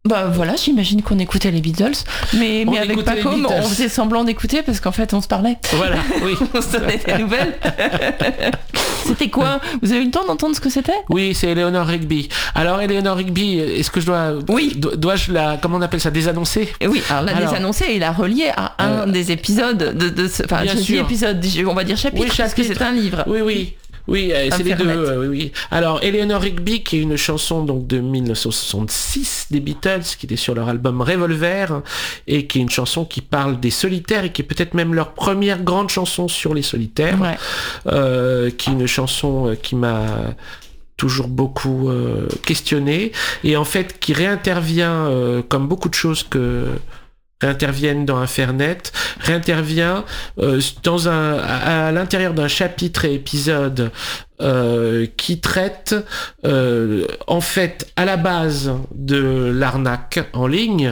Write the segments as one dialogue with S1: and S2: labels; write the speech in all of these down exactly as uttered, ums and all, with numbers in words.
S1: Bah voilà, j'imagine qu'on écoutait les Beatles, mais, mais avec Paco, on faisait semblant d'écouter parce qu'en fait on se parlait.
S2: Voilà, oui.
S1: On se donnait des nouvelles. C'était quoi ? Vous avez eu le temps d'entendre ce que c'était ?
S2: Oui, c'est Eleanor Rigby. Alors Eleanor Rigby, est-ce que je dois,
S1: oui.
S2: do- dois-je la, comment on appelle ça, désannoncer ?
S1: Oui, alors la alors, désannoncer et la relier à un euh, des épisodes de, de ce, enfin je dis épisode, on va dire chapitre, oui, chapitre, parce que c'est un livre.
S2: Oui, oui. Oui, euh, c'est les deux. Euh, oui, oui. Alors, Eleanor Rigby, qui est une chanson donc de dix-neuf cent soixante-six des Beatles, qui était sur leur album Revolver, et qui est une chanson qui parle des solitaires et qui est peut-être même leur première grande chanson sur les solitaires,
S1: ouais.
S2: euh, qui est une chanson qui m'a toujours beaucoup euh, questionné et en fait qui réintervient euh, comme beaucoup de choses que réinterviennent dans Infernet, réintervient euh, dans un, à, à l'intérieur d'un chapitre et épisode euh, qui traite euh, en fait à la base de l'arnaque en ligne,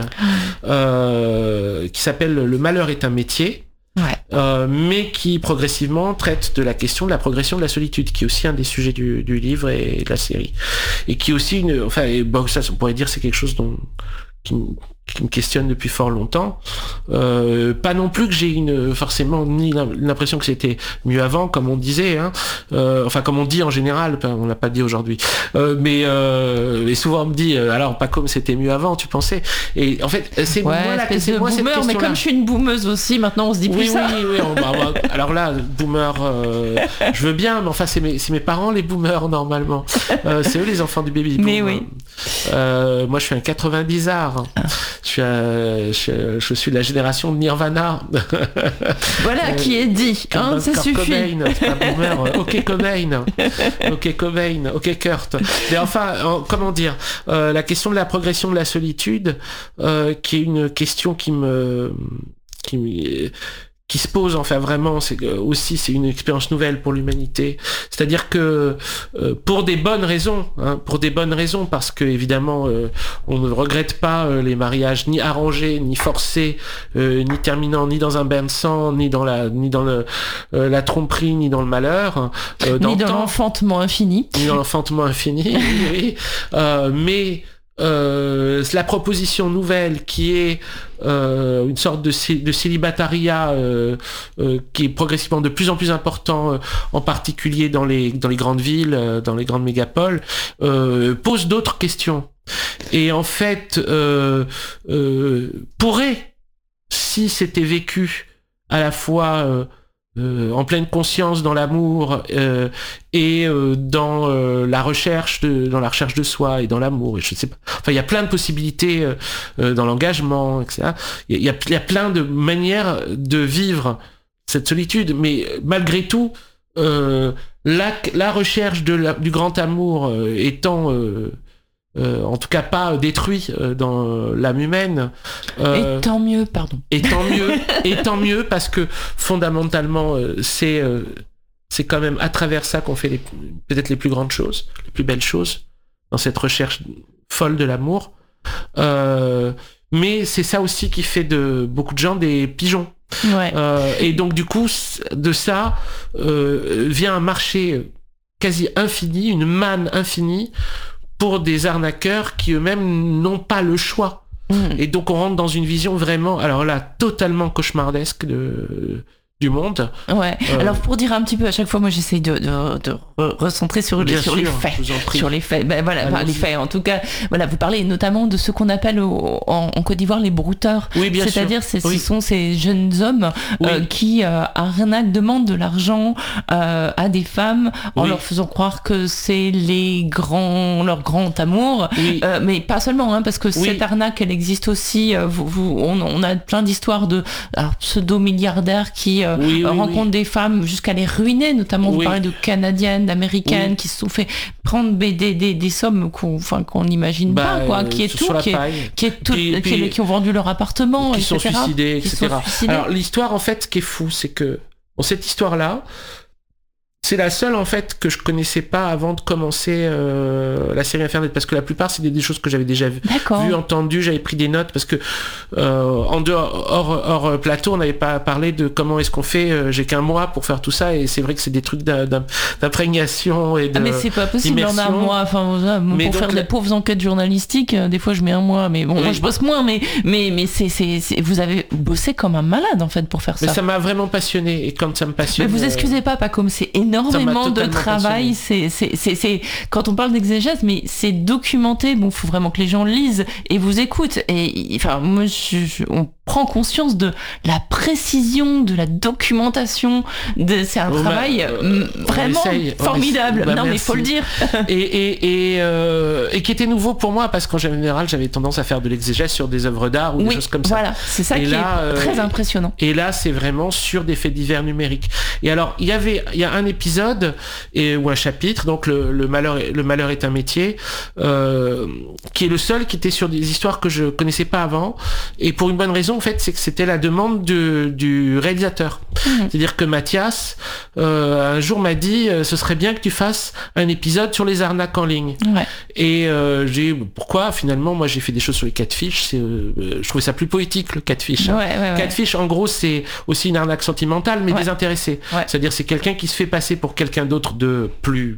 S2: euh, qui s'appelle Le malheur est un métier.
S1: Ouais.
S2: Euh, mais qui progressivement traite de la question de la progression de la solitude, qui est aussi un des sujets du, du livre et de la série, et qui est aussi une, enfin, et bon, ça, on pourrait dire c'est quelque chose dont qui, qui me questionne depuis fort longtemps. Euh, pas non plus que j'ai une forcément ni l'impression que c'était mieux avant, comme on disait, hein. Euh, enfin comme on dit en général, on l'a pas dit aujourd'hui. Euh, mais euh, et souvent on me dit, alors pas comme c'était mieux avant, tu pensais. Et en fait c'est
S1: ouais,
S2: moi là que
S1: c'est moi cette question. Mais comme je suis une boomeuse aussi, maintenant on se dit plus
S2: oui,
S1: ça.
S2: Oui, oui, on, bah, alors là, boomer, euh, je veux bien, mais enfin c'est mes, c'est mes parents les boomers normalement. Euh, c'est eux les enfants du baby boom.
S1: Mais oui.
S2: Euh, moi je suis un quatre-vingt-dix-ard. Ah. Je suis, un, je, je suis de la génération de Nirvana.
S1: Voilà euh, qui est dit, hein, ça suffit.
S2: Cobain, c'est pas boomer. Ok Cobain, ok Cobain, ok Kurt. Mais enfin, en, comment dire, euh, la question de la progression de la solitude, euh, qui est une question qui me, qui me qui se pose, enfin vraiment, c'est que aussi c'est une expérience nouvelle pour l'humanité. C'est-à-dire que euh, pour des bonnes raisons, hein, pour des bonnes raisons, parce que évidemment euh, on ne regrette pas euh, les mariages ni arrangés, ni forcés, euh, ni terminant ni dans un bain de sang, ni dans la ni dans le, euh, la tromperie, ni dans le malheur,
S1: euh, dans ni dans temps, l'enfantement infini,
S2: ni dans l'enfantement infini. oui, euh, mais Euh, la proposition nouvelle qui est euh, une sorte de, de célibatariat euh, euh, qui est progressivement de plus en plus important, euh, en particulier dans les, dans les grandes villes, euh, dans les grandes mégapoles, euh, pose d'autres questions. Et en fait, euh, euh, pourrait, si c'était vécu à la fois euh, Euh, en pleine conscience dans l'amour euh, et euh, dans euh, la recherche de dans la recherche de soi et dans l'amour et je sais pas, enfin il y a plein de possibilités euh, euh, dans l'engagement, etc. il y a il y a plein de manières de vivre cette solitude, mais malgré tout euh, la la recherche de la, du grand amour euh, étant euh, Euh, en tout cas pas détruit euh, dans l'âme humaine.
S1: Euh, et tant mieux, pardon.
S2: Et tant mieux, et tant mieux parce que fondamentalement euh, c'est euh, c'est quand même à travers ça qu'on fait les, peut-être les plus grandes choses, les plus belles choses dans cette recherche folle de l'amour. Euh, mais c'est ça aussi qui fait de beaucoup de gens des pigeons.
S1: Ouais.
S2: Euh, et donc du coup de ça euh, vient un marché quasi infini, une manne infinie pour des arnaqueurs qui eux-mêmes n'ont pas le choix. Mmh. Et donc on rentre dans une vision vraiment, alors là, totalement cauchemardesque de, du monde.
S1: Ouais. Euh, alors pour dire un petit peu, à chaque fois, moi j'essaye de, de, de recentrer sur, les, sur
S2: sûr,
S1: les faits. Sur les faits. Ben voilà, enfin, les faits. En tout cas, voilà, vous parlez notamment de ce qu'on appelle au, en, en Côte d'Ivoire les brouteurs.
S2: Oui, bien
S1: C'est-à-dire,
S2: sûr.
S1: C'est,
S2: oui.
S1: ce sont ces jeunes hommes oui. euh, qui euh, arnaquent, demandent de l'argent euh, à des femmes en oui. leur faisant croire que c'est les grands, leur grand amour.
S2: Oui.
S1: Euh, mais pas seulement, hein, parce que oui. cette arnaque, elle existe aussi. Euh, vous, vous, on, on a plein d'histoires de alors, pseudo-milliardaires qui euh, oui, oui, rencontrent oui. des femmes jusqu'à les ruiner, notamment oui. vous parlez de Canadiennes, d'Américaines oui. qui se sont fait prendre des, des, des, des sommes qu'on enfin, qu'on n'imagine
S2: bah,
S1: pas, quoi, qui est tout, qui est, qui, est tout puis, qui, puis, qui ont vendu leur appartement,
S2: qui
S1: et cetera.
S2: Sont suicidés, et cetera.
S1: Qui sont suicidés.
S2: Alors l'histoire, en fait, ce qui est fou, c'est que bon, cette histoire-là, C'est la seule en fait que je connaissais pas avant de commencer euh, la série Infernet, parce que la plupart c'est des, des choses que j'avais déjà vues, vu, entendues, j'avais pris des notes, parce que euh, en dehors hors, hors plateau on n'avait pas parlé de comment est-ce qu'on fait, euh, j'ai qu'un mois pour faire tout ça, et c'est vrai que c'est des trucs d'imprégnation et de
S1: ah mais c'est pas possible immersion. En un mois, enfin mais pour faire le... des pauvres enquêtes journalistiques, des fois je mets un mois, mais bon oui. moi je bosse moins, mais mais mais c'est, c'est, c'est vous avez bossé comme un malade en fait pour faire ça.
S2: Mais ça m'a vraiment passionné, et quand ça me passionne.
S1: Mais vous excusez pas, pas comme c'est énorme. Énormément de travail, c'est, c'est, c'est, c'est, quand on parle d'exégèse, mais c'est documenté, bon, faut vraiment que les gens lisent et vous écoutent, et enfin, moi, je, je, on prend conscience de la précision, de la documentation, de, c'est un oh travail bah, euh, vraiment essaye, formidable, bah, non mais il faut le dire.
S2: et, et, et, euh, et qui était nouveau pour moi, parce qu'en général, j'avais tendance à faire de l'exégèse sur des œuvres d'art ou
S1: oui,
S2: des choses comme ça.
S1: Voilà, c'est ça et qui là, est très euh, impressionnant.
S2: Et là, c'est vraiment sur des faits divers numériques. Et alors, il y avait, il y a un épisode épisode et, ou un chapitre, donc le, le, malheur, le malheur est un métier, euh, qui est le seul qui était sur des histoires que je connaissais pas avant, et pour une bonne raison en fait, c'est que c'était la demande de, du réalisateur. Mmh. C'est-à-dire que Mathias euh, un jour m'a dit euh, ce serait bien que tu fasses un épisode sur les arnaques en ligne.
S1: Ouais.
S2: Et euh, j'ai pourquoi finalement moi j'ai fait des choses sur les catfish, c'est, euh, je trouvais ça plus poétique le catfish. Hein.
S1: Ouais, ouais, ouais.
S2: Catfish en gros c'est aussi une arnaque sentimentale mais ouais. désintéressée. Ouais. C'est-à-dire c'est quelqu'un qui se fait passer pour quelqu'un d'autre de plus,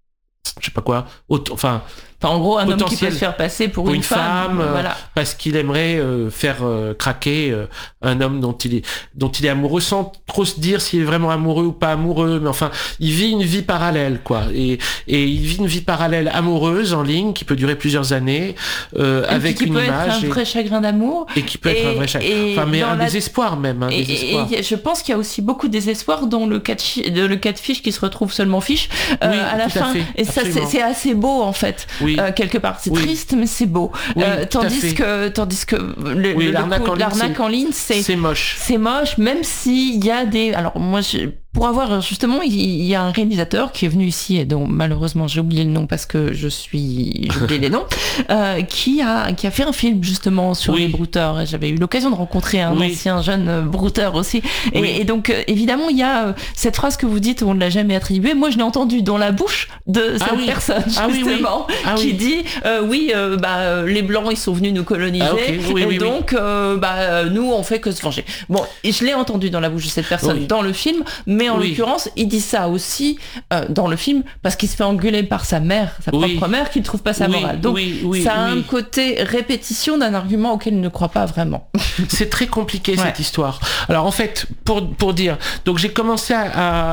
S2: je sais pas quoi, autre, enfin
S1: Enfin, en gros, un homme qui peut se faire passer pour,
S2: pour
S1: une,
S2: une femme,
S1: femme
S2: euh,
S1: voilà.
S2: parce qu'il aimerait euh, faire euh, craquer euh, un homme dont il est dont il est amoureux, sans trop se dire s'il est vraiment amoureux ou pas amoureux, mais enfin, il vit une vie parallèle, quoi. Et et il vit une vie parallèle amoureuse en ligne qui peut durer plusieurs années, euh, avec
S1: qui
S2: une
S1: peut
S2: image
S1: être un
S2: et,
S1: vrai chagrin d'amour,
S2: et qui peut et, être un vrai chagrin, enfin, mais un la... désespoir même, un
S1: et,
S2: désespoir.
S1: Et, et je pense qu'il y a aussi beaucoup de désespoir dans le cas de le cas de fiche qui se retrouve seulement fiche euh,
S2: oui,
S1: à la fin.
S2: À fait,
S1: et ça, c'est, c'est assez beau en fait, oui. euh, quelque part. C'est oui. triste, mais c'est beau.
S2: Oui,
S1: euh, tandis que, tandis que le,
S2: oui,
S1: le
S2: l'arnaque,
S1: coup,
S2: en,
S1: l'arnaque
S2: ligne,
S1: en ligne, c'est,
S2: c'est moche.
S1: C'est moche, même s'il y a des. Alors moi, je, pour avoir justement, il y a un réalisateur qui est venu ici et dont malheureusement j'ai oublié le nom parce que je suis, j'ai oublié les noms, euh, qui a qui a fait un film justement sur oui. les brouteurs. Et j'avais eu l'occasion de rencontrer un oui. ancien jeune brouteur aussi. Et, oui. et donc évidemment, il y a cette phrase que vous dites, on ne l'a jamais attribuée. Moi, je l'ai entendue dans la bouche de cette ah oui. personne justement, ah oui, oui. Ah qui oui. dit euh, oui, euh, bah les blancs ils sont venus nous coloniser, ah okay. oui, et oui, donc oui. Euh, bah nous on fait que se venger. Bon, et je l'ai entendu dans la bouche de cette personne oui. dans le film, mais en oui. l'occurrence, il dit ça aussi euh, dans le film parce qu'il se fait engueuler par sa mère, sa oui. propre mère, qui ne trouve pas sa
S2: oui.
S1: morale. Donc
S2: oui, oui,
S1: ça a
S2: oui.
S1: un côté répétition d'un argument auquel il ne croit pas vraiment.
S2: C'est très compliqué ouais. cette histoire. Alors en fait, pour pour dire, donc j'ai commencé à à,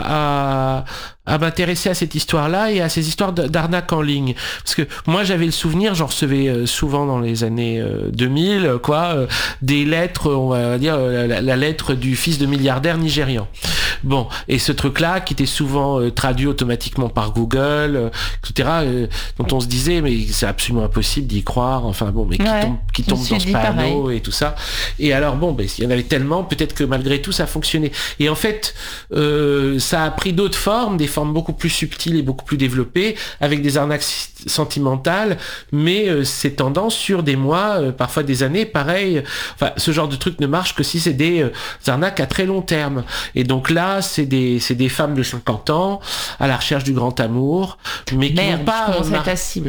S2: à, à à m'intéresser à cette histoire-là et à ces histoires d'arnaque en ligne. Parce que moi, j'avais le souvenir, j'en recevais souvent dans les années deux mille, quoi, des lettres, on va dire, la, la lettre du fils de milliardaire nigérian. Bon, et ce truc-là, qui était souvent euh, traduit automatiquement par Google, euh, et cetera, euh, dont on se disait, mais c'est absolument impossible d'y croire, enfin bon, mais qui ouais, tombe, qui tombe dans ce panneau et tout ça. Et alors, bon, ben, il y en avait tellement, peut-être que malgré tout, ça fonctionnait. Et en fait, euh, ça a pris d'autres formes, des formes beaucoup plus subtiles et beaucoup plus développées, avec des arnaques sentimentales, mais euh, ces tendances sur des mois, euh, parfois des années, pareil. Enfin, ce genre de truc ne marche que si c'est des euh, arnaques à très long terme. Et donc là, c'est des, c'est des femmes de cinquante ans à la recherche du grand amour, mais qui
S1: Merde,
S2: n'ont pas...
S1: je commence à être cible.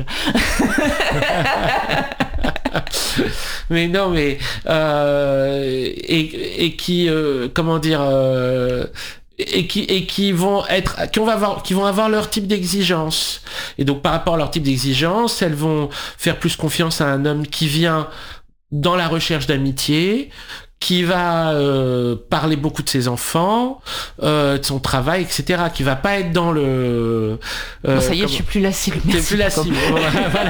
S2: mais non, mais... Euh, et, et qui, euh, comment dire... Euh, et qui et qui vont être qui vont avoir qui vont avoir leur type d'exigence, et donc par rapport à leur type d'exigence, elles vont faire plus confiance à un homme qui vient dans la recherche d'amitié, qui va euh, parler beaucoup de ses enfants, euh, de son travail, et cetera, qui va pas être dans le... Euh,
S1: bon, ça y est, comment... je suis plus la cible.
S2: T'es plus la cible. Voilà.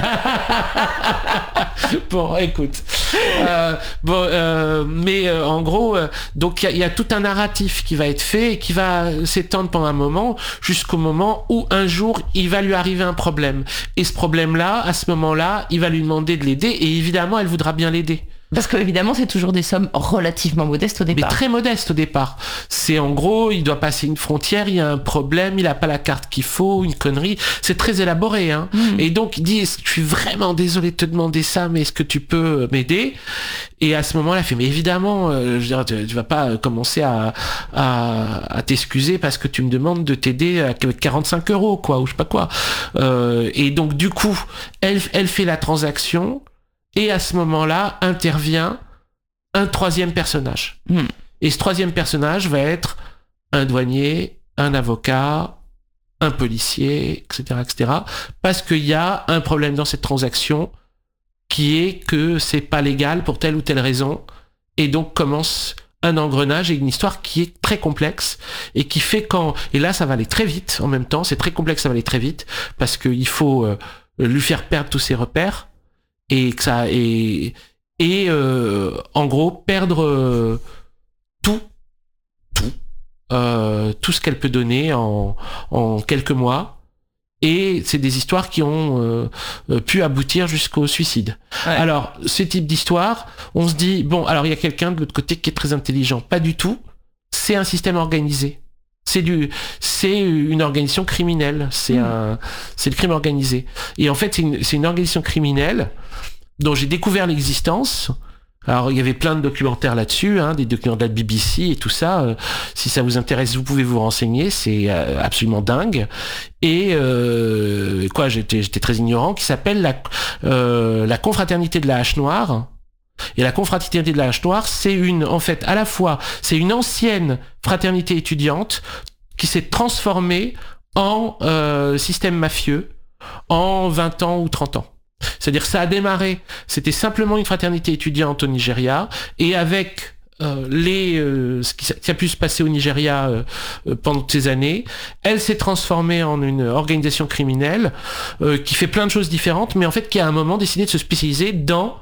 S2: Bon, écoute. Euh, bon, euh, mais euh, en gros, euh, donc il y, y a tout un narratif qui va être fait et qui va s'étendre pendant un moment, jusqu'au moment où un jour, il va lui arriver un problème. Et ce problème-là, à ce moment-là, il va lui demander de l'aider, et évidemment, elle voudra bien l'aider.
S1: Parce que évidemment, c'est toujours des sommes relativement modestes au départ.
S2: Mais très modestes au départ. C'est en gros, il doit passer une frontière, il y a un problème, il n'a pas la carte qu'il faut, une connerie. C'est très élaboré, hein. Mmh. Et donc, il dit, je suis vraiment désolé de te demander ça, mais est-ce que tu peux m'aider? Et à ce moment-là, il fait, mais évidemment, euh, je veux dire, tu, tu vas pas commencer à, à, à t'excuser parce que tu me demandes de t'aider avec quarante-cinq euros, quoi, ou je sais pas quoi. Euh, et donc, du coup, elle, elle fait la transaction. Et à ce moment-là, intervient un troisième personnage. Mm. Et ce troisième personnage va être un douanier, un avocat, un policier, et cetera, et cetera. Parce qu'il y a un problème dans cette transaction qui est que c'est pas légal pour telle ou telle raison. Et donc commence un engrenage et une histoire qui est très complexe et qui fait quand... Et là, ça va aller très vite en même temps. C'est très complexe, ça va aller très vite parce qu'il faut euh, lui faire perdre tous ses repères. Et que ça et et euh, en gros perdre euh, tout tout euh, tout ce qu'elle peut donner en en quelques mois, et c'est des histoires qui ont euh, pu aboutir jusqu'au suicide. Ouais. Alors ce type d'histoire, on se dit bon, alors il y a quelqu'un de l'autre côté qui est très intelligent. Pas du tout. C'est un système organisé. C'est du, c'est une organisation criminelle. C'est mmh. un, c'est le crime organisé. Et en fait, c'est une, c'est une organisation criminelle dont j'ai découvert l'existence. Alors, il y avait plein de documentaires là-dessus, hein, des documentaires de B B C et tout ça. Euh, si ça vous intéresse, vous pouvez vous renseigner. C'est euh, absolument dingue. Et euh, quoi, j'étais, j'étais très ignorant. Qui s'appelle la, euh, la confraternité de la Hache Noire. Et la confraternité de la Hache Noire, c'est une, en fait, à la fois, c'est une ancienne fraternité étudiante qui s'est transformée en euh, système mafieux en vingt ans ou trente ans. C'est-à-dire que ça a démarré, c'était simplement une fraternité étudiante au Nigeria, et avec euh, les, euh, ce qui, qui a pu se passer au Nigeria euh, euh, pendant ces années, elle s'est transformée en une organisation criminelle euh, qui fait plein de choses différentes, mais en fait qui a à un moment décidé de se spécialiser dans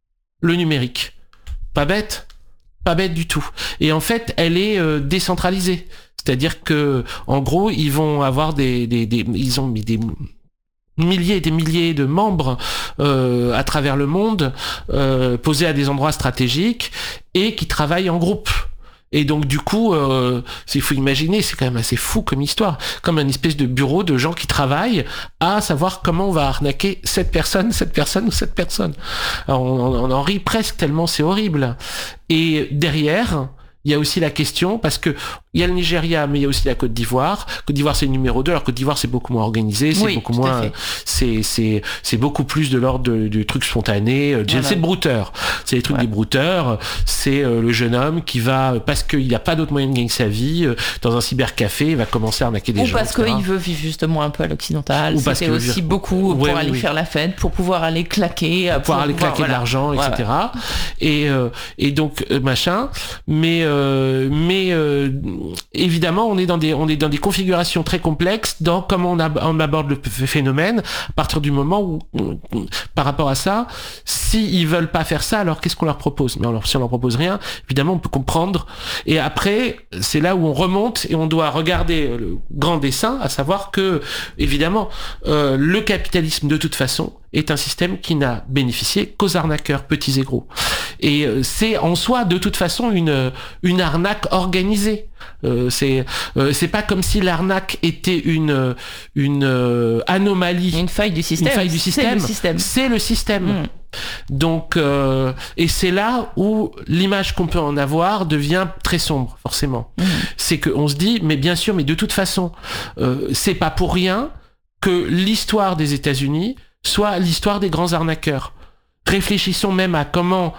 S2: le numérique. Pas bête, pas bête du tout. Et en fait, elle est euh, décentralisée. C'est-à-dire que, en gros, ils vont avoir des, des, des ils ont mis des milliers et des milliers de membres euh, à travers le monde, euh, posés à des endroits stratégiques et qui travaillent en groupe. Et donc du coup, euh, il faut imaginer, c'est quand même assez fou comme histoire, comme une espèce de bureau de gens qui travaillent à savoir comment on va arnaquer cette personne, cette personne ou cette personne. Alors, on, on en rit presque tellement c'est horrible. Et derrière, il y a aussi la question, parce que il y a le Nigeria, mais il y a aussi la Côte d'Ivoire. Côte d'Ivoire, c'est le numéro deux. Alors Côte d'Ivoire, c'est beaucoup moins organisé, c'est oui, beaucoup moins, c'est, c'est, c'est beaucoup plus de l'ordre de, du truc spontané. Voilà. C'est le brouteur. C'est les trucs ouais. des brouteurs. C'est euh, le jeune homme qui va, parce qu'il n'a pas d'autre moyen de gagner sa vie, euh, dans un cybercafé, il va commencer à arnaquer des
S1: Ou
S2: gens.
S1: Ou parce qu'il veut vivre justement un peu à l'occidental. Ou parce c'est aussi vivre... beaucoup ouais, pour oui, aller oui. faire la fête, pour pouvoir aller claquer.
S2: Pour, pour pouvoir aller pouvoir, claquer voilà. de l'argent, et cetera. Voilà. Et, euh, et donc, euh, machin. Mais, euh, mais, euh, évidemment, on est dans des, on est dans des configurations très complexes dans comment on, ab- on aborde le phénomène. À partir du moment où, où par rapport à ça, s'ils veulent pas faire ça, alors qu'est-ce qu'on leur propose? Mais alors, si on leur propose rien, évidemment, on peut comprendre. Et après, c'est là où on remonte et on doit regarder le grand dessin, à savoir que, évidemment, euh, le capitalisme, de toute façon, est un système qui n'a bénéficié qu'aux arnaqueurs, petits et gros. Et euh, c'est en soi, de toute façon, une, une arnaque organisée. Euh, c'est euh, c'est pas comme si l'arnaque était une une euh, anomalie,
S1: une faille du système.
S2: Une faille du système.
S1: C'est le système.
S2: C'est le système. Mmh. Donc euh, et c'est là où l'image qu'on peut en avoir devient très sombre, forcément. Mmh. C'est que on se dit, mais bien sûr, mais de toute façon, euh, c'est pas pour rien que l'histoire des États-Unis soit l'histoire des grands arnaqueurs. Réfléchissons même à comment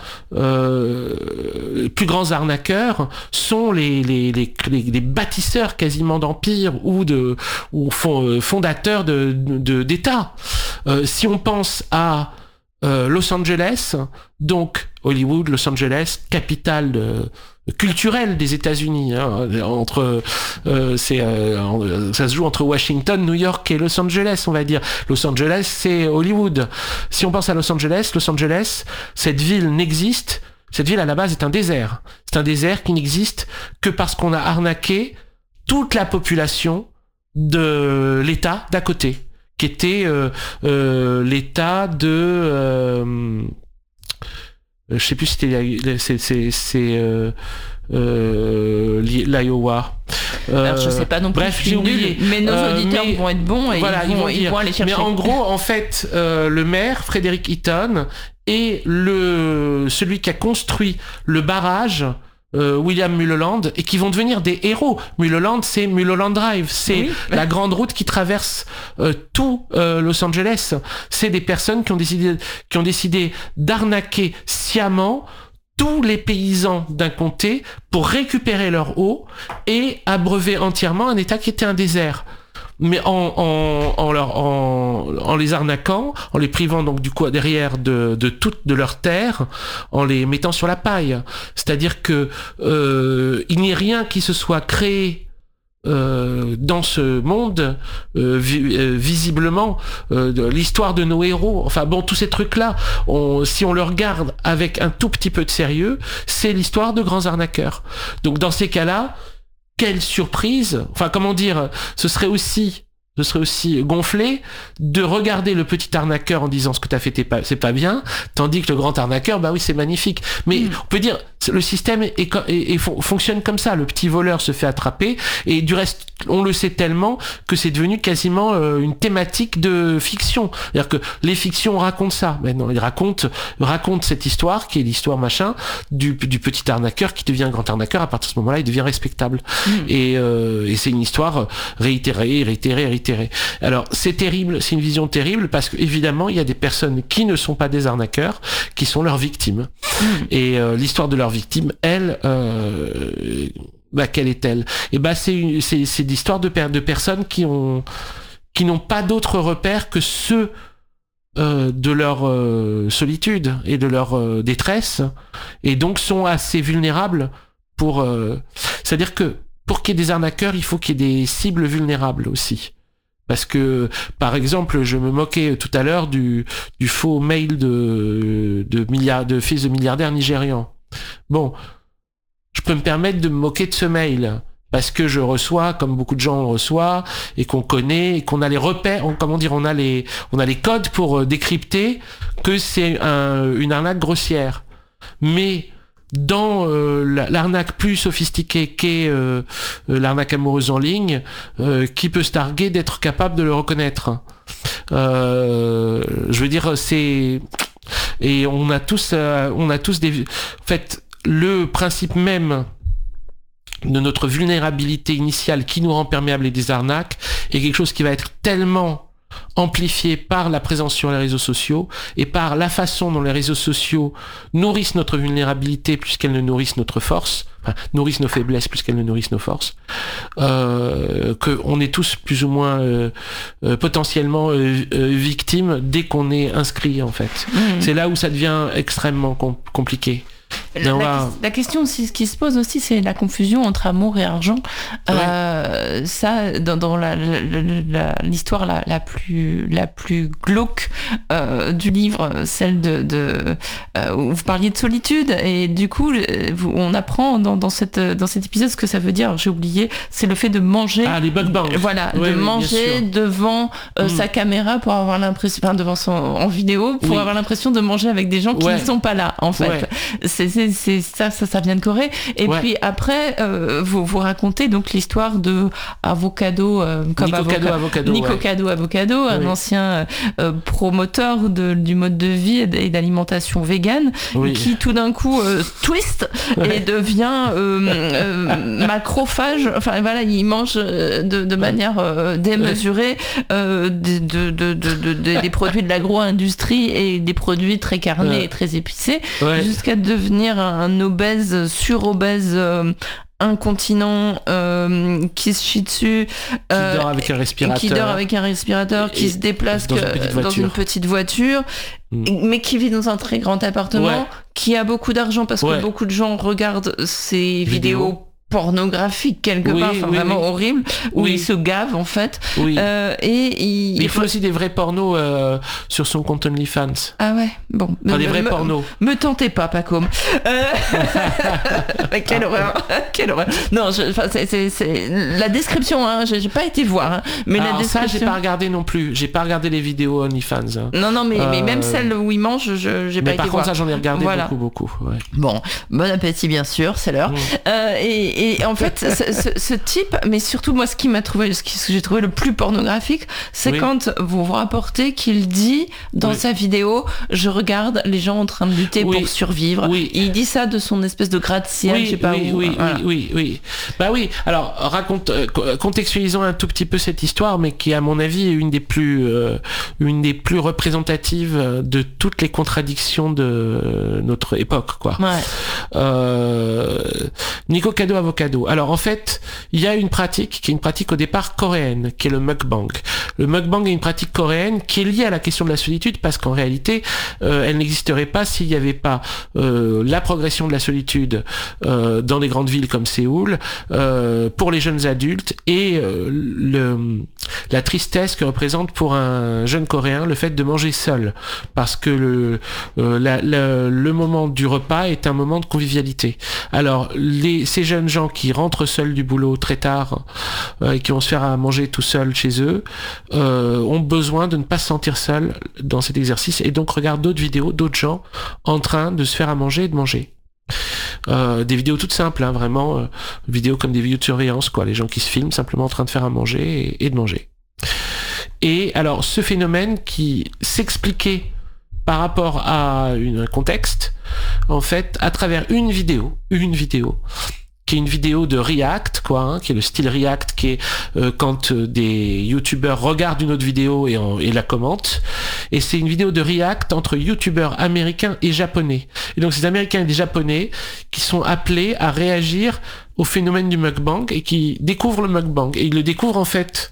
S2: euh, les plus grands arnaqueurs sont les, les, les, les, les bâtisseurs quasiment d'empires ou, de, ou fondateurs de, de, d'États. Euh, si on pense à euh, Los Angeles, donc Hollywood, Los Angeles, capitale de, culturelle des États-Unis, hein, entre euh, c'est euh, ça se joue entre Washington, New York et Los Angeles, on va dire. Los Angeles, c'est Hollywood. Si on pense à Los Angeles, Los Angeles, cette ville n'existe. Cette ville à la base est un désert. C'est un désert qui n'existe que parce qu'on a arnaqué toute la population de l'État d'à côté, qui était euh, euh, l'État de euh, je sais plus si c'était c'est c'est c'est euh, euh, l'Iowa.
S1: Euh, Alors, je sais pas non plus.
S2: Bref, j'ai oublié.
S1: Mais nos euh, auditeurs mais, vont être bons et
S2: voilà,
S1: ils, vont,
S2: ils, vont
S1: ils vont aller chercher.
S2: Mais en gros, en fait, euh, le maire Frederick Eaton est le celui qui a construit le barrage. Euh, William Mulholland et qui vont devenir des héros. Mulholland, c'est Mulholland Drive, c'est oui. la grande route qui traverse euh, tout euh, Los Angeles. C'est des personnes qui ont décidé, qui ont décidé d'arnaquer sciemment tous les paysans d'un comté pour récupérer leur eau et abreuver entièrement un État qui était un désert. Mais en, en, en, leur, en, en les arnaquant, en les privant donc du coup derrière de, de toute de leur terre, en les mettant sur la paille. C'est-à-dire que euh, il n'y a rien qui se soit créé euh, dans ce monde euh, vi- euh, visiblement euh, de l'histoire de nos héros. Enfin bon, tous ces trucs-là, on, si on le regarde avec un tout petit peu de sérieux, c'est l'histoire de grands arnaqueurs. Donc dans ces cas-là, quelle surprise, enfin comment dire, ce serait aussi, ce serait aussi gonflé de regarder le petit arnaqueur en disant ce que t'as fait pas, c'est pas bien, tandis que le grand arnaqueur, bah oui c'est magnifique. Mais mmh. on peut dire le système est, est, est, est, fonctionne comme ça. Le petit voleur se fait attraper et du reste on le sait tellement que c'est devenu quasiment euh, une thématique de fiction. C'est-à-dire que les fictions racontent ça. Maintenant ils racontent racontent cette histoire qui est l'histoire machin du, du petit arnaqueur qui devient grand arnaqueur. À partir de ce moment-là il devient respectable. Mmh. Et, euh, et c'est une histoire réitérée, réitérée, réitérée. Alors c'est terrible, c'est une vision terrible parce que évidemment il y a des personnes qui ne sont pas des arnaqueurs, qui sont leurs victimes. Mmh. Et euh, l'histoire de leurs victimes, elle, euh, bah quelle est-elle ? Et bah c'est une, c'est c'est l'histoire de de personnes qui ont qui n'ont pas d'autres repères que ceux euh, de leur euh, solitude et de leur euh, détresse, et donc sont assez vulnérables pour. Euh, c'est-à-dire que pour qu'il y ait des arnaqueurs, il faut qu'il y ait des cibles vulnérables aussi. Parce que, par exemple, je me moquais tout à l'heure du, du faux mail de, de milliard, de fils de milliardaires nigérians. Bon. Je peux me permettre de me moquer de ce mail. Parce que je reçois, comme beaucoup de gens le reçoivent, et qu'on connaît, et qu'on a les repères, on, comment dire, on a les, on a les codes pour euh, décrypter que c'est un, une arnaque grossière. Mais, dans euh, l'arnaque plus sophistiquée qu'est euh, l'arnaque amoureuse en ligne, euh, qui peut se targuer d'être capable de le reconnaître. Euh, je veux dire, c'est et on a tous, euh, on a tous des. En fait, le principe même de notre vulnérabilité initiale qui nous rend perméables à des arnaques est quelque chose qui va être tellement amplifié par la présence sur les réseaux sociaux et par la façon dont les réseaux sociaux nourrissent notre vulnérabilité plus qu'elles ne nourrissent notre force, enfin, nourrissent nos faiblesses plus qu'elles ne nourrissent nos forces, euh, qu'on est tous plus ou moins euh, euh, potentiellement euh, euh, victimes dès qu'on est inscrit en fait. Mmh. C'est là où ça devient extrêmement com- compliqué.
S1: La, la, la question aussi, ce qui se pose aussi, c'est la confusion entre amour et argent. Ouais. Euh, ça, dans, dans la, la, la, l'histoire la, la plus la plus glauque euh, du livre, celle de, de euh, où vous parliez de solitude, et du coup, vous, on apprend dans, dans cette dans cet épisode ce que ça veut dire. Alors, j'ai oublié, c'est le fait de manger.
S2: Ah, les mukbangs.
S1: Voilà,
S2: ouais,
S1: de
S2: oui,
S1: manger devant euh, mmh. sa caméra pour avoir l'impression, enfin devant son en vidéo pour oui. avoir l'impression de manger avec des gens qui ouais. ne sont pas là. En fait, ouais. c'est C'est, c'est ça, ça, ça vient de Corée. Et ouais. puis après, euh, vous vous racontez donc l'histoire de Avocado, euh, comme
S2: Nicocado, Avocado,
S1: Nicocado, ouais. Avocado, un oui. ancien euh, promoteur de, du mode de vie et d'alimentation végane, oui. qui tout d'un coup euh, twist ouais. et devient euh, euh, macrophage. Enfin voilà, il mange de, de ouais. manière euh, démesurée euh, de, de, de, de, de, de, des produits de l'agro-industrie et des produits très carnés ouais. et très épicés, ouais. jusqu'à devenir un obèse, sur-obèse, euh, incontinent, euh, qui se chie dessus,
S2: euh, qui dort avec un respirateur,
S1: qui dort avec un respirateur, qui se déplace dans, que, une, dans une petite voiture, mmh. mais qui vit dans un très grand appartement, ouais. qui a beaucoup d'argent parce ouais. que beaucoup de gens regardent ses vidéos, vidéos pornographique quelque oui, part, enfin, oui, vraiment oui. horrible, où oui. il se gave en fait.
S2: Oui.
S1: Euh, et il,
S2: il fait aussi des vrais pornos euh, sur son compte OnlyFans.
S1: Ah ouais, bon.
S2: Enfin, des
S1: me,
S2: vrais
S1: me,
S2: pornos.
S1: Me tentez pas, Pacôme. Euh... Quelle horreur, quelle horreur. Non, je, c'est, c'est, c'est... la description, hein, j'ai, j'ai pas été voir, hein, mais
S2: alors
S1: la description.
S2: Ça, j'ai pas regardé non plus. J'ai pas regardé les vidéos OnlyFans. Hein.
S1: Non, non, mais,
S2: euh...
S1: mais même celle où il mange, je, j'ai
S2: mais
S1: pas
S2: par
S1: été
S2: contre,
S1: voir.
S2: ça, j'en ai regardé voilà. beaucoup, beaucoup. Ouais.
S1: Bon, bon appétit, bien sûr, c'est l'heure. Mmh. Euh, et, et en fait, ce, ce, ce type, mais surtout moi, ce qui m'a trouvé, ce que j'ai trouvé le plus pornographique, c'est oui. quand vous vous rapportez qu'il dit dans oui. sa vidéo, je regarde les gens en train de lutter oui. pour survivre.
S2: Oui.
S1: Il dit ça de son espèce de gratte-ciel,
S2: oui,
S1: je sais pas
S2: oui,
S1: où.
S2: Oui,
S1: voilà.
S2: oui, oui, oui. Bah oui. Alors raconte, euh, contextualisons un tout petit peu cette histoire, mais qui, à mon avis, est une des plus, euh, une des plus représentatives de toutes les contradictions de notre époque, quoi.
S1: Ouais.
S2: Euh, Nico Cado Avocado. Alors en fait, il y a une pratique qui est une pratique au départ coréenne, qui est le mukbang. Le mukbang est une pratique coréenne qui est liée à la question de la solitude, parce qu'en réalité, euh, elle n'existerait pas s'il n'y avait pas euh, la progression de la solitude euh, dans les grandes villes comme Séoul, euh, pour les jeunes adultes, et euh, le, la tristesse que représente pour un jeune Coréen le fait de manger seul, parce que le, euh, la, la, le moment du repas est un moment de convivialité. Alors, les, ces jeunes gens qui rentrent seuls du boulot très tard euh, et qui vont se faire à manger tout seuls chez eux euh, ont besoin de ne pas se sentir seuls dans cet exercice, et donc regardent d'autres vidéos, d'autres gens en train de se faire à manger et de manger. Euh, des vidéos toutes simples, hein, vraiment, euh, vidéos comme des vidéos de surveillance, quoi, les gens qui se filment simplement en train de faire à manger et, et de manger. Et alors, ce phénomène qui s'expliquait par rapport à une, un contexte, en fait, à travers une vidéo, une vidéo, qui est une vidéo de React, quoi, hein, qui est le style React, qui est euh, quand euh, des youtubeurs regardent une autre vidéo et, en, et la commentent. Et c'est une vidéo de React entre youtubeurs américains et japonais. Et donc, ces Américains et des Japonais qui sont appelés à réagir au phénomène du mukbang et qui découvrent le mukbang. Et ils le découvrent, en fait,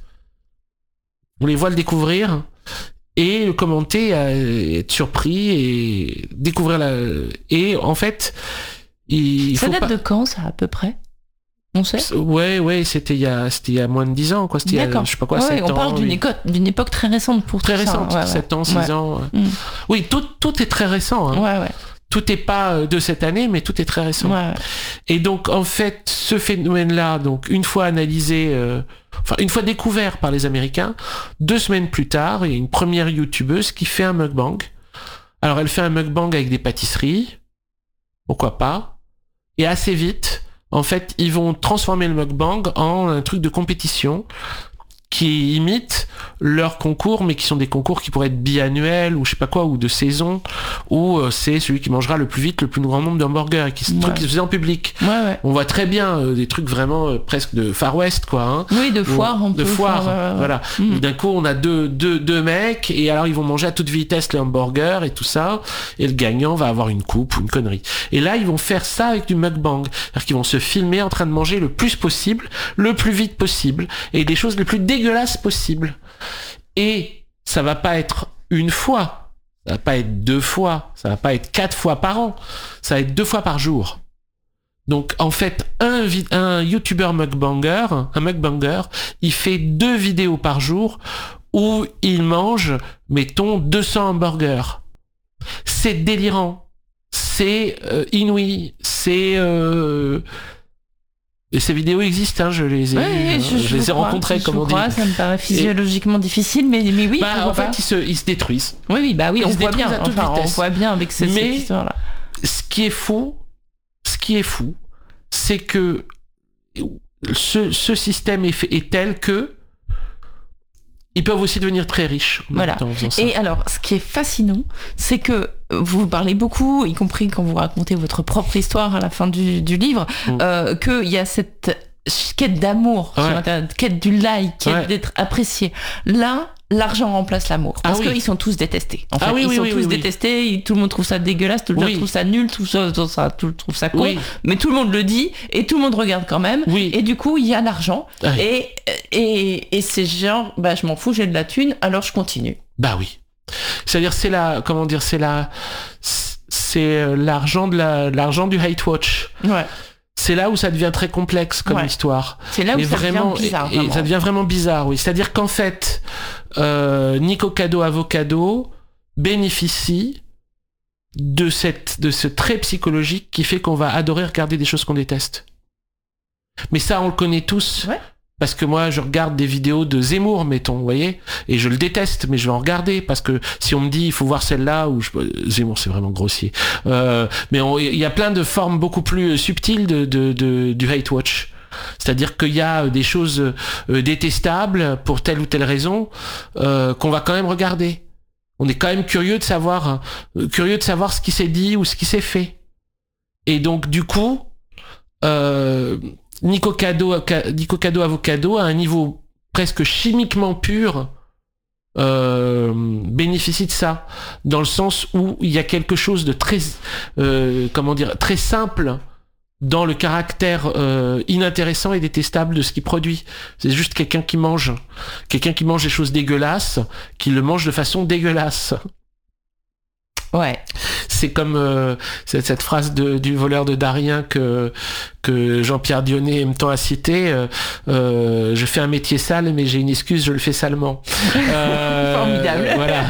S2: on les voit le découvrir et le commenter, euh, être surpris et découvrir la... Et en fait... Il
S1: ça
S2: faut
S1: date
S2: pas...
S1: de quand, ça, à peu près? On sait?
S2: Ouais, ouais, c'était il y a, c'était il y a moins de dix ans, quoi. C'était
S1: D'accord.
S2: Il y a, je sais pas quoi,
S1: ouais,
S2: sept
S1: on
S2: ans. On
S1: parle d'une,
S2: oui.
S1: éco- d'une époque très récente pour
S2: très
S1: tout
S2: récente,
S1: ça. Ouais,
S2: sept
S1: ouais.
S2: ans, six
S1: ouais.
S2: ans. Ouais.
S1: Mm.
S2: Oui, tout, tout est très récent. Hein.
S1: Ouais, ouais.
S2: Tout est pas de cette année, mais tout est très récent.
S1: Ouais, ouais.
S2: Et donc, en fait, ce phénomène-là, donc, une fois analysé, euh, enfin, une fois découvert par les Américains, deux semaines plus tard, il y a une première youtubeuse qui fait un mukbang. Alors, elle fait un mukbang avec des pâtisseries. Pourquoi pas? Et assez vite, en fait, ils vont transformer le mukbang en un truc de compétition qui imitent leurs concours, mais qui sont des concours qui pourraient être biannuels ou je sais pas quoi, ou de saison, où euh, c'est celui qui mangera le plus vite le plus grand nombre d'hamburgers, et qui ouais. truc qui se faisait en public.
S1: Ouais, ouais.
S2: On voit très bien euh, des trucs vraiment euh, presque de Far West, quoi. Hein,
S1: oui, de foire, on
S2: de
S1: peut
S2: foire,
S1: faire, ouais, ouais.
S2: voilà. Mmh. D'un coup, on a deux, deux, deux mecs, et alors ils vont manger à toute vitesse les hamburgers et tout ça, et le gagnant va avoir une coupe ou une connerie. Et là, ils vont faire ça avec du mukbang, c'est-à-dire qu'ils vont se filmer en train de manger le plus possible, le plus vite possible, et des choses les plus dégueulasses possibles. Et ça va pas être une fois, ça va pas être deux fois, ça va pas être quatre fois par an, ça va être deux fois par jour. Donc en fait, un, vi- un YouTuber mukbanger, un mukbanger, il fait deux vidéos par jour où il mange, mettons, deux cents hamburgers. C'est délirant, c'est euh, inouï, c'est... Euh... Et ces vidéos existent, hein, je les ai,
S1: ouais,
S2: euh,
S1: je, je,
S2: je les ai
S1: crois,
S2: rencontrées, comme on dit.
S1: Crois, ça me paraît physiologiquement et... difficile, mais, mais oui.
S2: Bah, en
S1: pas.
S2: fait, ils se, ils se détruisent.
S1: Oui, oui, bah oui,
S2: ils
S1: on voit bien. Enfin, on voit bien avec cette,
S2: mais
S1: cette histoire-là.
S2: Ce qui est fou, ce qui est fou, c'est que ce, ce système est, fait, est tel que ils peuvent aussi devenir très riches.
S1: Voilà. Et alors, ce qui est fascinant, c'est que vous parlez beaucoup, y compris quand vous racontez votre propre histoire à la fin du, du livre, mmh. euh, qu'il y a cette quête d'amour ouais. sur Internet, quête du like, quête ouais. d'être apprécié. Là, l'argent remplace l'amour. Parce ah oui. qu'ils sont tous détestés. En fait, ah oui, ils oui, sont oui, tous oui, détestés, oui. Tout le monde trouve ça dégueulasse, tout le monde oui. trouve ça nul, tout, ça, tout, ça, tout le monde trouve ça con, oui. mais tout le monde le dit, et tout le monde regarde quand même.
S2: Oui.
S1: Et du coup, il y a l'argent. Ah. Et, et, et c'est genre, bah, je m'en fous, j'ai de la thune, alors je continue.
S2: Bah oui. C'est-à-dire, c'est la, comment dire, c'est la, c'est l'argent de la, l'argent du hate watch.
S1: Ouais.
S2: c'est là où ça devient très complexe comme ouais. histoire.
S1: C'est là où
S2: et
S1: ça
S2: vraiment,
S1: devient bizarre.
S2: Et, et ça devient vraiment bizarre, oui. C'est-à-dire qu'en fait, euh, Nikocado Avocado bénéficie de cette, de ce trait psychologique qui fait qu'on va adorer regarder des choses qu'on déteste. Mais ça, on le connaît tous.
S1: Ouais.
S2: Parce que moi, je regarde des vidéos de Zemmour, mettons, vous voyez, et je le déteste, mais je vais en regarder, parce que si on me dit, il faut voir celle-là, ou je... Zemmour, c'est vraiment grossier. Euh, mais il y a plein de formes beaucoup plus subtiles de, de, de, du hate watch. C'est-à-dire qu'il y a des choses euh, détestables pour telle ou telle raison euh, qu'on va quand même regarder. On est quand même curieux de savoir, euh, curieux de savoir ce qui s'est dit ou ce qui s'est fait. Et donc, du coup, euh, Nikocado, Nikocado Avocado, à un niveau presque chimiquement pur, euh, bénéficie de ça, dans le sens où il y a quelque chose de très, euh, comment dire, très simple dans le caractère euh, inintéressant et détestable de ce qu'il produit. C'est juste quelqu'un qui mange, quelqu'un qui mange des choses dégueulasses, qui le mange de façon dégueulasse.
S1: Ouais.
S2: C'est comme euh, cette, cette phrase de, du voleur de Darien que que Jean-Pierre Dionnet aime tant à citer. Euh, euh, je fais un métier sale, mais j'ai une excuse, je le fais salement.
S1: Euh, Formidable.
S2: Voilà.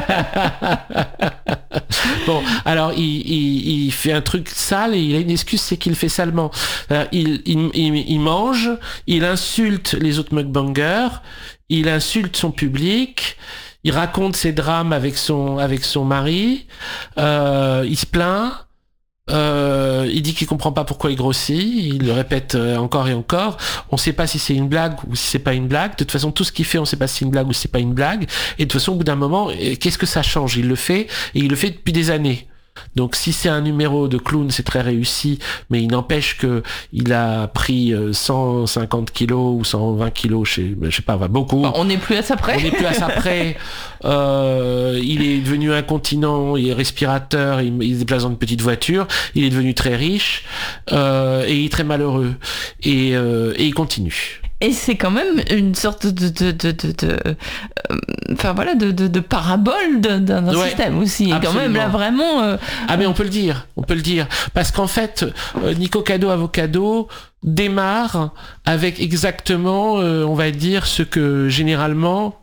S2: Bon, alors il, il, il fait un truc sale et il a une excuse, c'est qu'il le fait salement. Alors, il, il, il, il mange, il insulte les autres mukbangers, il insulte son public. Il raconte ses drames avec son avec son mari. Euh, il se plaint. Euh, il dit qu'il comprend pas pourquoi il grossit. Il le répète encore et encore. On sait pas si c'est une blague ou si c'est pas une blague. De toute façon, tout ce qu'il fait, on sait pas si c'est une blague ou si c'est pas une blague. Et de toute façon, au bout d'un moment, qu'est-ce que ça change ? Il le fait et il le fait depuis des années. Donc si c'est un numéro de clown, c'est très réussi, mais il n'empêche que il a pris cent cinquante kilos ou cent vingt kilos, je sais, je sais pas, beaucoup.
S1: On n'est plus à ça près.
S2: On n'est plus à ça près. Euh, il est devenu incontinent, il est respirateur, il, il se déplace dans une petite voiture, il est devenu très riche euh, et il est très malheureux. Et, euh, et il continue.
S1: Et c'est quand même une sorte de, de, de, de, de euh, enfin voilà, de, de, de parabole d'un ouais, système aussi. Et quand même là vraiment. Euh,
S2: ah mais on peut le dire, on peut le dire, parce qu'en fait, euh, Nikocado Avocado démarre avec exactement, euh, on va dire, ce que généralement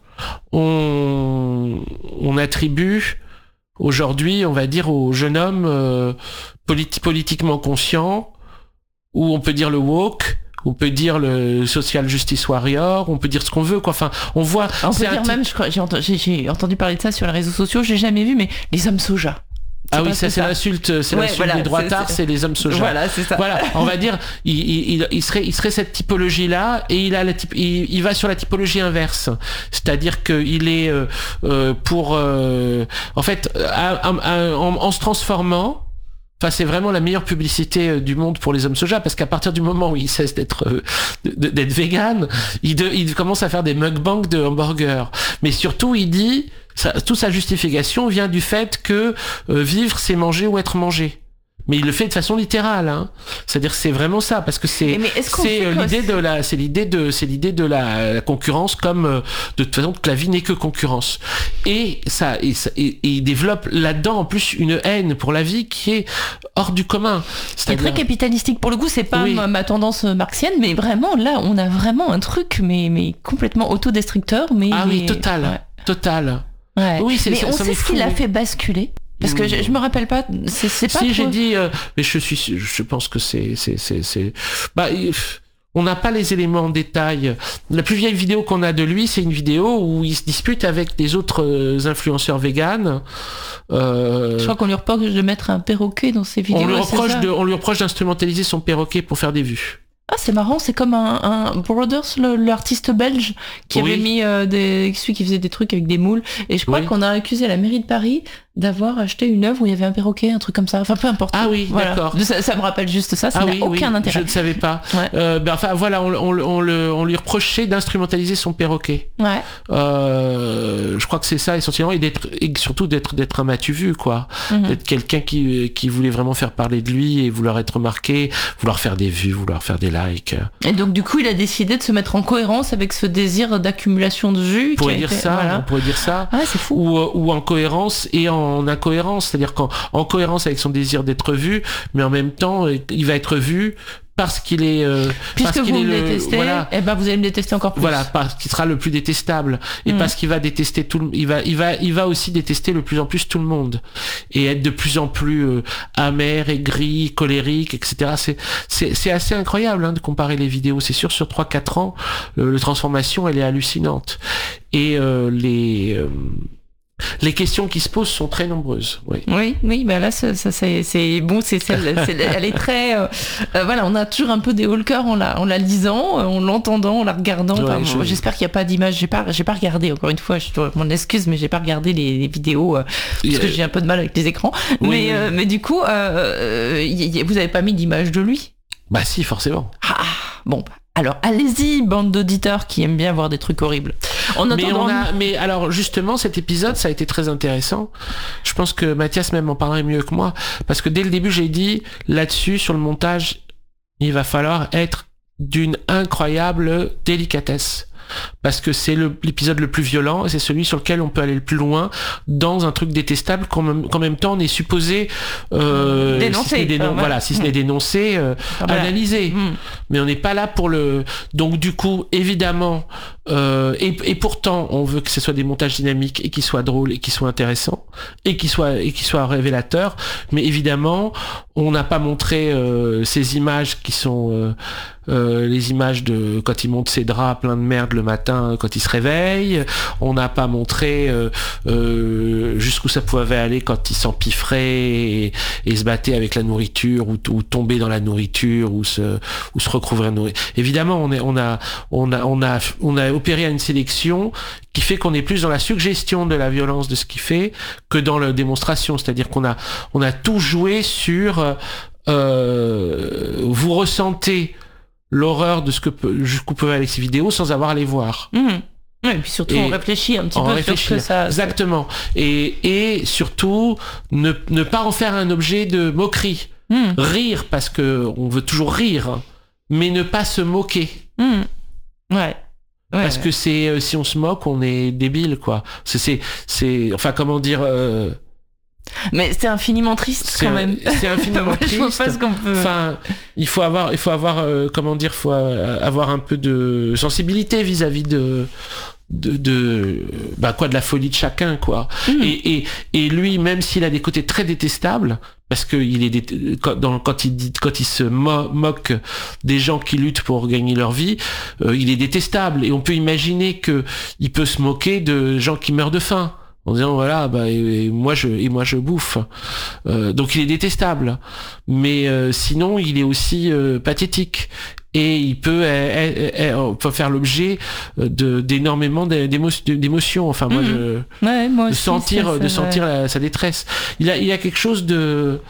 S2: on, on attribue aujourd'hui, on va dire, aux jeunes hommes euh, politi- politiquement conscients, ou on peut dire le woke. On peut dire le social justice warrior, on peut dire ce qu'on veut, quoi. Enfin, on voit.
S1: On peut dire même, je crois, j'ai entendu, j'ai entendu parler de ça sur les réseaux sociaux, j'ai jamais vu, mais les hommes soja.
S2: Ah oui, ça c'est l'insulte, c'est ouais, l'insulte voilà, des droitards, c'est les hommes soja.
S1: Voilà, c'est ça.
S2: Voilà, on va dire, il, il, il serait, il serait cette typologie-là, et il a la type, il, il va sur la typologie inverse, c'est-à-dire qu'il est euh, euh, pour, euh, en fait, à, à, à, en, en se transformant. Enfin, c'est vraiment la meilleure publicité du monde pour les hommes soja, parce qu'à partir du moment où il cesse d'être euh, d'être vegan, il, de, il commence à faire des mukbangs de hamburgers. Mais surtout, il dit, ça, toute sa justification vient du fait que euh, vivre, c'est manger ou être mangé. Mais il le fait de façon littérale, hein. C'est-à-dire que c'est vraiment ça, parce que c'est c'est euh, l'idée de la c'est l'idée de c'est l'idée de la, la concurrence comme euh, de toute façon que la vie n'est que concurrence. Et ça et, ça, et, et il développe là-dedans en plus une haine pour la vie qui est hors du commun.
S1: C'est très capitalistique pour le coup, c'est pas oui. ma, ma tendance marxienne, mais vraiment là on a vraiment un truc mais mais complètement autodestructeur, mais
S2: ah oui
S1: mais...
S2: total
S1: ouais.
S2: total.
S1: Ouais.
S2: Oui, c'est,
S1: mais
S2: ça,
S1: on
S2: ça
S1: sait ce qui l'a fait basculer. Parce que je, je me rappelle pas, c'est, c'est pas
S2: si
S1: trop...
S2: j'ai dit, euh, mais je suis, je pense que c'est, c'est, c'est, c'est, bah, on n'a pas les éléments en détail. La plus vieille vidéo qu'on a de lui, c'est une vidéo où il se dispute avec des autres influenceurs véganes. Euh...
S1: Je crois qu'on lui reproche de mettre un perroquet dans ses vidéos.
S2: On lui reproche de, on lui reproche d'instrumentaliser son perroquet pour faire des vues.
S1: Ah, c'est marrant, c'est comme un, un Brothers, le, l'artiste belge, qui oui. avait mis euh, des, celui qui faisait des trucs avec des moules. Et je crois oui. qu'on a accusé la mairie de Paris d'avoir acheté une œuvre où il y avait un perroquet, un truc comme ça. Enfin, peu importe.
S2: Ah oui,
S1: voilà.
S2: d'accord.
S1: Ça, ça me rappelle juste ça, ça
S2: ah
S1: n'a
S2: oui,
S1: aucun
S2: oui.
S1: intérêt.
S2: Je ne savais pas. Ouais. Euh, ben, enfin, voilà, on, on, on, le, on lui reprochait d'instrumentaliser son perroquet.
S1: Ouais.
S2: Euh, je crois que c'est ça essentiellement, et, d'être, et surtout d'être, d'être un m'as-tu vu, quoi. Mm-hmm. D'être quelqu'un qui, qui voulait vraiment faire parler de lui et vouloir être remarqué, vouloir faire des vues, vouloir faire des likes.
S1: Et donc, du coup, il a décidé de se mettre en cohérence avec ce désir d'accumulation de vues.
S2: On pourrait dire
S1: été...
S2: ça,
S1: voilà.
S2: on pourrait dire ça.
S1: Ah, c'est fou.
S2: Ou, ou en cohérence et en incohérence. C'est-à-dire qu'en en cohérence avec son désir d'être vu, mais en même temps, il va être vu parce qu'il est euh,
S1: puisque
S2: parce qu'il
S1: vous
S2: est
S1: me
S2: le,
S1: détestez,
S2: voilà,
S1: eh ben vous allez me détester encore plus.
S2: Voilà, parce qu'il sera le plus détestable et mmh. parce qu'il va détester tout le, il va il va il va aussi détester de plus en plus tout le monde et être de plus en plus euh, amer, aigri, colérique, et cetera. C'est c'est c'est assez incroyable hein, de comparer les vidéos. C'est sûr, sur trois quatre ans, le, le transformation elle est hallucinante et euh, les euh, les questions qui se posent sont très nombreuses. Oui,
S1: oui, oui bah là, ça, ça, c'est, c'est bon, c'est celle, c'est, elle est très, euh, euh, voilà, on a toujours un peu des hauts le cœur en la, en la lisant, en l'entendant, en la regardant. Ouais, enfin, je... J'espère qu'il n'y a pas d'image. J'ai pas, j'ai pas regardé. Encore une fois, je dois mon excuse, mais j'ai pas regardé les, les vidéos euh, parce a... que j'ai un peu de mal avec les écrans. Oui, mais, oui. Euh, mais du coup, euh, y, y, vous avez pas mis d'image de lui?
S2: Bah si, forcément.
S1: Ah, bon. Alors, allez-y, bande d'auditeurs qui aiment bien voir des trucs horribles. En
S2: mais, on a, mais alors, justement, cet épisode, ça a été très intéressant. Je pense que Mathias même en parlerait mieux que moi. Parce que dès le début, j'ai dit, là-dessus, sur le montage, il va falloir être d'une incroyable délicatesse. Parce que c'est le, l'épisode le plus violent et c'est celui sur lequel on peut aller le plus loin dans un truc détestable qu'en même, qu'en même temps on est supposé euh,
S1: dénoncer,
S2: si ce n'est dénon-
S1: enfin,
S2: voilà, si ce n'est dénoncé, euh,
S1: ah, voilà.
S2: analyser. Mmh. Mais on n'est pas là pour le. Donc du coup, évidemment, euh, et, et pourtant, on veut que ce soit des montages dynamiques et qu'ils soient drôles et qu'ils soient intéressants et qu'ils soient et qu'ils soient révélateurs. Mais évidemment, on n'a pas montré euh, ces images qui sont euh, euh, les images de quand il monte ses draps plein de merde le matin quand il se réveille. On n'a pas montré euh, euh, jusqu'où ça pouvait aller quand il s'empiffrait et, et se battait avec la nourriture ou, ou tomber dans la nourriture ou se ou se recouvrir de nourriture. Évidemment, on est on a on a on a on a opéré à une sélection qui fait qu'on est plus dans la suggestion de la violence de ce qu'il fait que dans la démonstration. C'est-à-dire qu'on a on a tout joué sur euh, vous ressentez l'horreur de ce que peut, jusqu'où peuvent aller ces vidéos sans avoir à les voir.
S1: Mmh. Ouais, et puis surtout et on réfléchit un petit peu sur ce que ça...
S2: Exactement. Et, et surtout, ne, ne pas en faire un objet de moquerie. Mmh. Rire, parce que on veut toujours rire, mais ne pas se moquer.
S1: Mmh. Ouais. Ouais,
S2: parce
S1: ouais.
S2: que c'est euh, si on se moque, on est débile, quoi. C'est, c'est, c'est enfin, comment dire... Euh...
S1: Mais c'est infiniment triste
S2: c'est
S1: quand
S2: un,
S1: même.
S2: C'est infiniment triste.
S1: Je vois pas ce qu'on peut.
S2: Enfin, il faut avoir, il faut avoir, euh, comment dire, faut avoir un peu de sensibilité vis-à-vis de, de, de, bah quoi, de la folie de chacun, quoi. Mmh. Et, et, et lui, même s'il a des côtés très détestables, parce que il est dé... quand, dans, quand il dit, quand il se mo- moque des gens qui luttent pour gagner leur vie, euh, il est détestable. Et on peut imaginer que il peut se moquer de gens qui meurent de faim. En disant voilà bah et, et moi je et moi je bouffe euh, donc il est détestable mais euh, sinon il est aussi euh, pathétique et il peut, euh, euh, peut faire l'objet de d'énormément d'émotions, d'émotions. Enfin moi mmh. je
S1: ouais, moi
S2: de
S1: aussi,
S2: sentir
S1: ça, ça,
S2: de
S1: ouais.
S2: sentir la, sa détresse. Il a il y a quelque chose de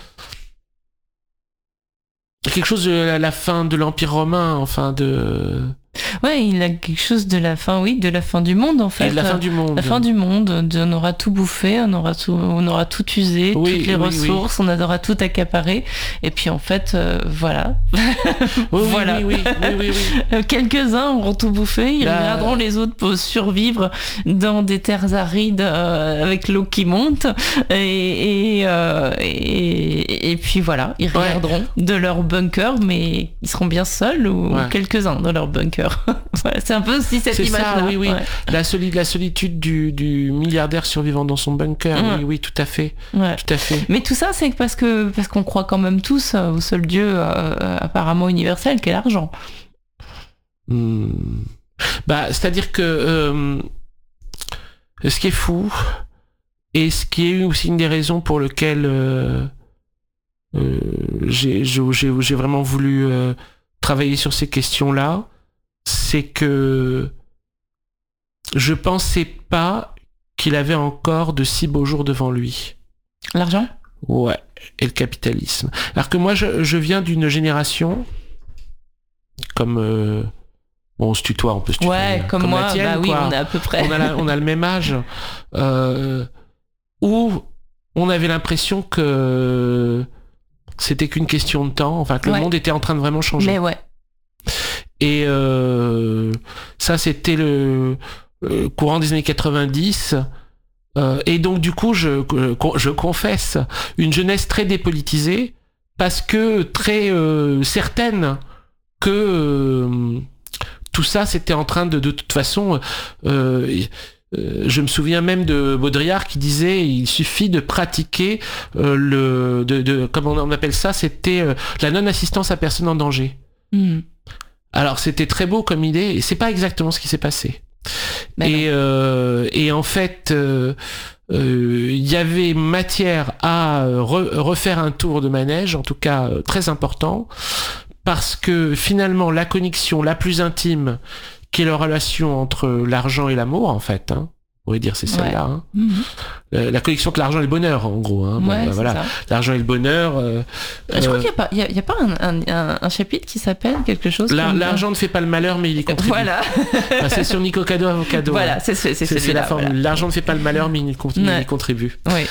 S2: quelque chose de la, la fin de l'Empire romain, enfin de
S1: ouais, il a quelque chose de la fin, oui, de la fin du monde en fait.
S2: Et de la fin du monde.
S1: La fin du monde, de, on aura tout bouffé, on aura tout, on aura tout usé,
S2: oui,
S1: toutes les
S2: oui,
S1: ressources,
S2: oui.
S1: on aura tout accaparé. Et puis en fait, euh, voilà.
S2: Oui,
S1: voilà.
S2: Oui, oui, oui, oui, oui.
S1: Quelques-uns auront tout bouffé, ils
S2: Là...
S1: regarderont les autres pour survivre dans des terres arides euh, avec l'eau qui monte. Et, et, euh, et, et puis voilà, ils regarderont ouais. de leur bunker, mais ils seront bien seuls ou ouais. quelques-uns dans leur bunker. Voilà, c'est un peu aussi cette
S2: c'est
S1: image-là.
S2: Ça, oui, oui.
S1: Ouais.
S2: La, soli- la solitude du, du milliardaire survivant dans son bunker. Ouais. Oui, oui, tout à fait.
S1: Ouais.
S2: Tout à fait.
S1: Mais tout ça, c'est parce que parce qu'on croit quand même tous au seul Dieu euh, apparemment universel, qu'est l'argent.
S2: Mmh. Bah, c'est-à-dire que euh, ce qui est fou et ce qui est aussi une des raisons pour lesquelles euh, euh, j'ai, j'ai, j'ai vraiment voulu euh, travailler sur ces questions-là, c'est que je pensais pas qu'il avait encore de si beaux jours devant lui.
S1: L'argent ?
S2: Ouais, et le capitalisme. Alors que moi, je, je viens d'une génération comme... Euh, bon, on se tutoie, on peut se tutoyer.
S1: Ouais, comme, comme moi, la tienne, bah oui, on est à peu près.
S2: On a, la, on a le même âge. Euh, où on avait l'impression que c'était qu'une question de temps, enfin que ouais. le monde était en train de vraiment changer.
S1: Mais ouais.
S2: Et euh, ça, c'était le, le courant des années quatre-vingt-dix. Euh, et donc, du coup, je, je confesse une jeunesse très dépolitisée parce que très euh, certaine que euh, tout ça, c'était en train de, de toute façon... Euh, euh, je me souviens même de Baudrillard qui disait il suffit de pratiquer euh, le... De, de, comment on appelle ça, c'était euh, la non-assistance à personne en danger. Mmh. Alors c'était très beau comme idée, et c'est pas exactement ce qui s'est passé. Ben et, euh, et en fait, il euh, euh, y avait matière à re, refaire un tour de manège, en tout cas euh, très important, parce que finalement la connexion la plus intime, qui est la relation entre l'argent et l'amour, en fait, hein, on pourrait dire c'est celle-là, ouais. hein. Mmh. La, la connexion entre l'argent et le bonheur, en gros. Hein.
S1: Ouais,
S2: bah, voilà. L'argent et le bonheur. Euh,
S1: je euh, crois qu'il n'y a pas, il y a, il y a pas un, un, un chapitre qui s'appelle quelque chose
S2: la,
S1: comme...
S2: L'argent ne fait pas le malheur, mais il y contribue.
S1: Voilà.
S2: Bah, c'est sur Nico Cado Avocado.
S1: Voilà, c'est, c'est, c'est, c'est,
S2: c'est la formule. Voilà. L'argent ne fait pas le malheur, mais il, contribue. Ouais. Il contribue.
S1: Oui.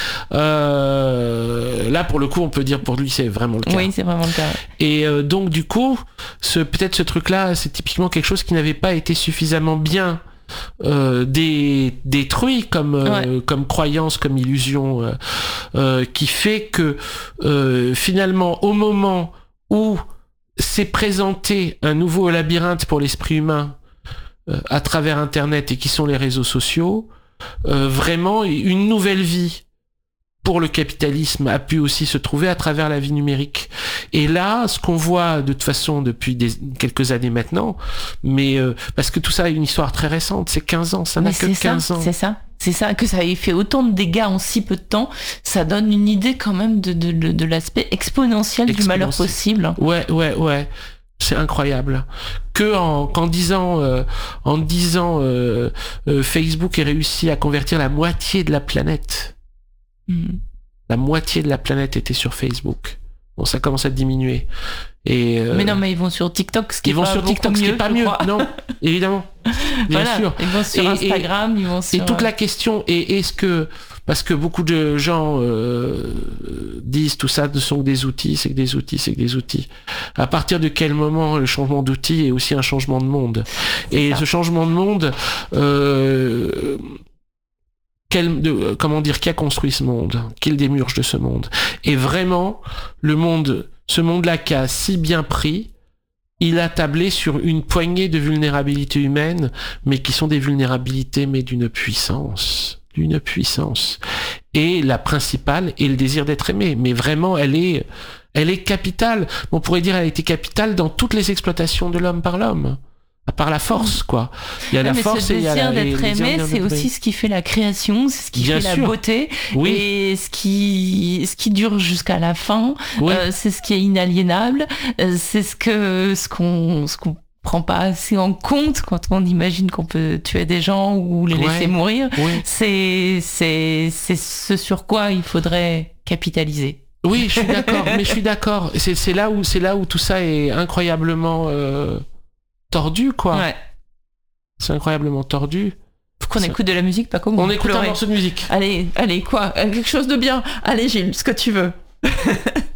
S2: Euh, là, pour le coup, on peut dire pour lui, c'est vraiment le cas.
S1: Oui, c'est vraiment le cas.
S2: Et euh, donc, du coup, ce, peut-être ce truc-là, c'est typiquement quelque chose qui n'avait pas été suffisamment bien Euh, des, détruit comme, euh, ouais. comme croyance, comme illusion, euh, euh, qui fait que euh, finalement au moment où s'est présenté un nouveau labyrinthe pour l'esprit humain euh, à travers Internet et qui sont les réseaux sociaux, euh, vraiment une nouvelle vie pour le capitalisme a pu aussi se trouver à travers la vie numérique. Et là, ce qu'on voit de toute façon depuis des, quelques années maintenant, mais euh, parce que tout ça a une histoire très récente, c'est quinze ans, ça n'a que quinze
S1: ça,
S2: ans.
S1: C'est ça, c'est ça, que ça ait fait autant de dégâts en si peu de temps, ça donne une idée quand même de, de, de, de l'aspect exponentiel, exponentiel du malheur possible.
S2: Ouais, ouais, ouais. C'est incroyable. Que en, qu'en disant, euh, en disant euh, euh, Facebook ait réussi à convertir la moitié de la planète. Mmh. La moitié de la planète était sur Facebook. Bon, ça commence à diminuer. Et euh...
S1: mais non, mais ils vont sur TikTok, ce qui
S2: ils
S1: est
S2: vont
S1: pas
S2: sur TikTok, ce qui est pas mieux. Non, évidemment. Bien
S1: voilà,
S2: sûr.
S1: Ils vont sur et, Instagram,
S2: et,
S1: ils vont sur...
S2: Et toute la question est, est-ce que, parce que beaucoup de gens euh, disent tout ça ne sont que des outils, c'est que des outils, c'est que des outils. À partir de quel moment le changement d'outils est aussi un changement de monde? C'est et ça. Ce changement de monde, euh, Quel, de, comment dire, qui a construit ce monde, qui est le démiurge de ce monde. Et vraiment, le monde, ce monde-là qui a si bien pris, il a tablé sur une poignée de vulnérabilités humaines, mais qui sont des vulnérabilités, mais d'une puissance, d'une puissance. Et la principale est le désir d'être aimé. Mais vraiment, elle est, elle est capitale. On pourrait dire, elle a été capitale dans toutes les exploitations de l'homme par l'homme. À part la force, quoi. Il y a
S1: ouais,
S2: la
S1: mais
S2: force
S1: ce
S2: et il y a la...
S1: désir d'être aimé, c'est aussi ce qui fait la création, c'est ce qui
S2: Bien
S1: fait
S2: sûr.
S1: la beauté,
S2: oui.
S1: et ce qui, ce qui dure jusqu'à la fin,
S2: oui.
S1: euh, c'est ce qui est inaliénable, euh, c'est ce que, ce qu'on, ce qu'on prend pas assez en compte quand on imagine qu'on peut tuer des gens ou les laisser
S2: ouais.
S1: mourir.
S2: Ouais.
S1: C'est, c'est, c'est ce sur quoi il faudrait capitaliser.
S2: Oui, je suis d'accord, mais je suis d'accord. C'est, c'est là où, c'est là où tout ça est incroyablement, euh... tordu, quoi.
S1: Ouais.
S2: C'est incroyablement tordu.
S1: Faut qu'on
S2: c'est...
S1: écoute de la musique, pas comme
S2: on écoute un morceau de musique.
S1: Allez, allez, quoi? Quelque chose de bien. Allez, Gilles, ce que tu veux.